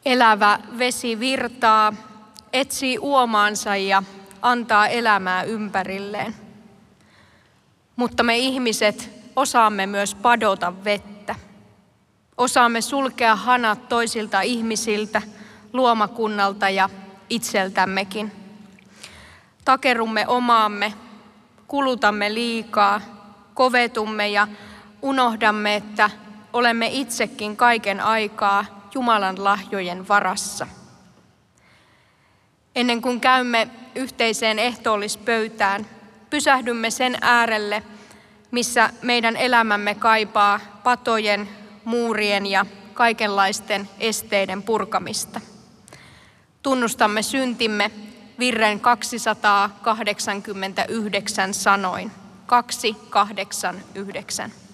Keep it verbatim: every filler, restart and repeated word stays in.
Elävä vesi virtaa, etsii uomaansa ja antaa elämää ympärilleen. Mutta me ihmiset osaamme myös padota vettä. Osaamme sulkea hanat toisilta ihmisiltä, luomakunnalta ja itseltämmekin. Takerumme omaamme, kulutamme liikaa, kovetumme ja unohdamme, että olemme itsekin kaiken aikaa Jumalan lahjojen varassa. Ennen kuin käymme yhteiseen ehtoollispöytään, pysähdymme sen äärelle, missä meidän elämämme kaipaa patojen, muurien ja kaikenlaisten esteiden purkamista. Tunnustamme syntimme virren kaksisataakahdeksankymmentäyhdeksän sanoin. kaksi, kahdeksan, yhdeksän.